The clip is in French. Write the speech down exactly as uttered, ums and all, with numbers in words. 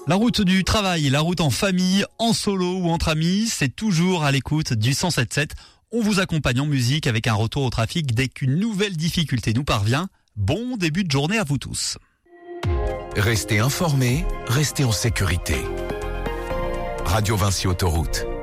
La route du travail, la route en famille, en solo ou entre amis, c'est toujours à l'écoute du cent sept sept. On vous accompagne en musique avec un retour au trafic dès qu'une nouvelle difficulté nous parvient. Bon début de journée à vous tous. Restez informés, restez en sécurité. Radio Vinci Autoroute.